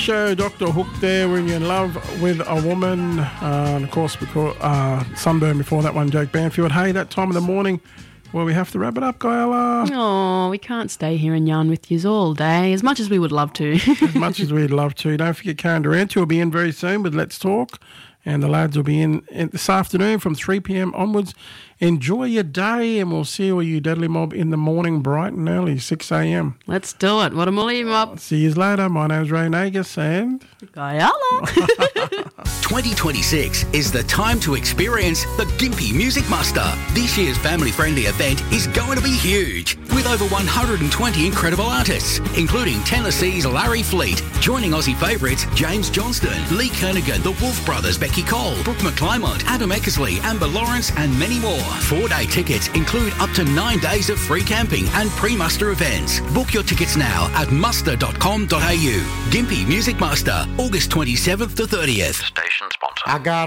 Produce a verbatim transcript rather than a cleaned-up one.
show, Doctor Hook there, when you're in love with a woman. Uh, and of course, because, uh, Sunburn before that one, Jake Banfield. Hey, that time of the morning where we have to wrap it up, Guyala. Oh, we can't stay here and yarn with yous all day, as much as we would love to. As much as we'd love to. Don't forget Karen Durante will be in very soon with Let's Talk. And the lads will be in, in this afternoon from three p.m. onwards. Enjoy your day, and we'll see all you Deadly Mob in the morning, bright and early, six a.m. Let's do it. What a mully mob. See you later. My name's Ray Nagus, and... Guyala. twenty twenty-six is the time to experience the Gympie Music Muster. This year's family-friendly event is going to be huge, with over one hundred twenty incredible artists, including Tennessee's Larry Fleet, joining Aussie favourites James Johnston, Lee Kernaghan, the Wolf Brothers, Becky Cole, Brooke McClymont, Adam Eckersley, Amber Lawrence, and many more. Four-day tickets include up to nine days of free camping and pre-muster events. Book your tickets now at muster dot com dot a u. Gympie Music Muster, August twenty-seventh to thirtieth. Station sponsor. I got